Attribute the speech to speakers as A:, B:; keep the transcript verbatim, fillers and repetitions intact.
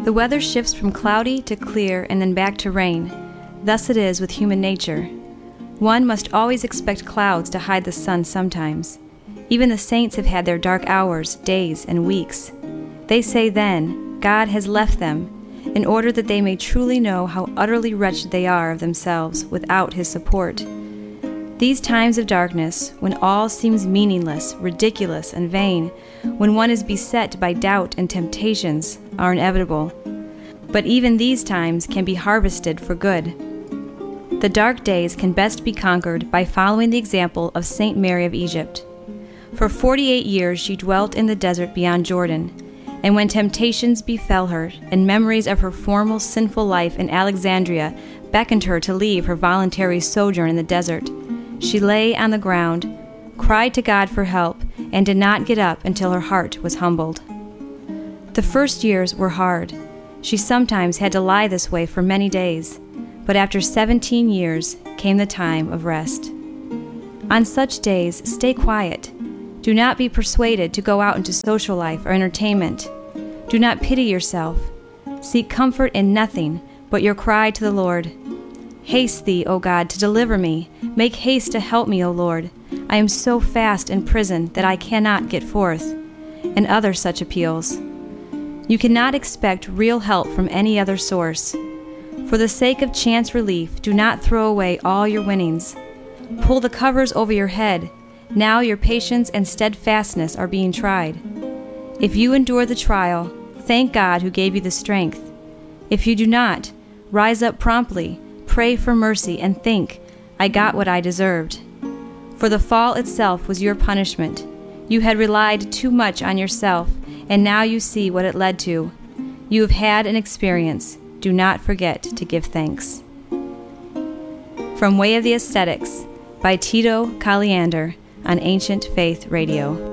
A: The weather shifts from cloudy to clear and then back to rain. Thus it is with human nature. One must always expect clouds to hide the sun sometimes. Even the saints have had their dark hours, days, and weeks. They say then, God has left them, in order that they may truly know how utterly wretched they are of themselves without His support. These times of darkness, when all seems meaningless, ridiculous, and vain, when one is beset by doubt and temptations, are inevitable. But even these times can be harvested for good. The dark days can best be conquered by following the example of Saint Mary of Egypt. For forty-eight years she dwelt in the desert beyond Jordan, and when temptations befell her, and memories of her former sinful life in Alexandria beckoned her to leave her voluntary sojourn in the desert, she lay on the ground, cried to God for help, and did not get up until her heart was humbled. The first years were hard. She sometimes had to lie this way for many days, but after seventeen years came the time of rest. On such days, stay quiet. Do not be persuaded to go out into social life or entertainment. Do not pity yourself. Seek comfort in nothing but your cry to the Lord. Haste thee, O God, to deliver me. Make haste to help me, O Lord. I am so fast in prison that I cannot get forth. And other such appeals. You cannot expect real help from any other source. For the sake of chance relief, do not throw away all your winnings. Pull the covers over your head. Now your patience and steadfastness are being tried. If you endure the trial, thank God who gave you the strength. If you do not, rise up promptly, pray for mercy, and think, I got what I deserved. For the fall itself was your punishment. You had relied too much on yourself, and now you see what it led to. You have had an experience. Do not forget to give thanks. From Way of the Ascetics by Tito Caliander on Ancient Faith Radio.